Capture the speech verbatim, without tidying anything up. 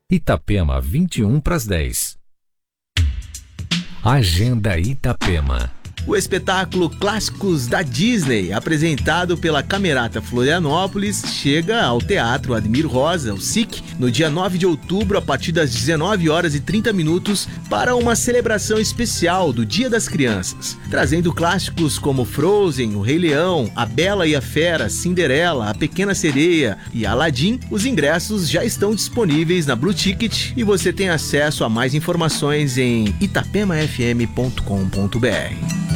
Itapema, vinte e um para as dez. Agenda Itapema. O espetáculo Clássicos da Disney, apresentado pela Camerata Florianópolis, chega ao Teatro Admir Rosa, o S I C, no dia nove de outubro, a partir das dezenove horas e trinta minutos, para uma celebração especial do Dia das Crianças. Trazendo clássicos como Frozen, O Rei Leão, A Bela e a Fera, Cinderela, A Pequena Sereia e Aladdin, os ingressos já estão disponíveis na Blue Ticket e você tem acesso a mais informações em itapema f m ponto com ponto b r.